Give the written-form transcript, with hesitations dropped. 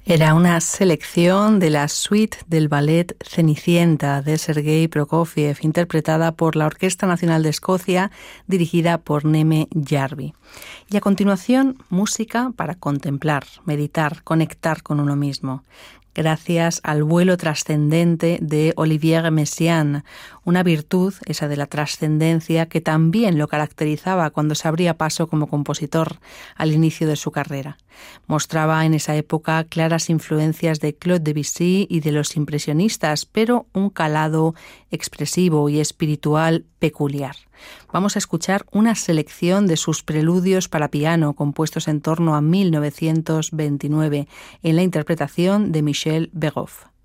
Era una selección de la suite del ballet Cenicienta de Sergei Prokofiev, interpretada por la Orquesta Nacional de Escocia, dirigida por Neme Jarvi. Y a continuación, música para contemplar, meditar, conectar con uno mismo. Gracias al vuelo trascendente de Olivier Messiaen, una virtud, esa de la trascendencia, que también lo caracterizaba cuando se abría paso como compositor al inicio de su carrera. Mostraba en esa época claras influencias de Claude Debussy y de los impresionistas, pero un calado expresivo y espiritual peculiar. Vamos a escuchar una selección de sus preludios para piano compuestos en torno a 1929 en la interpretación de Michel Begoff.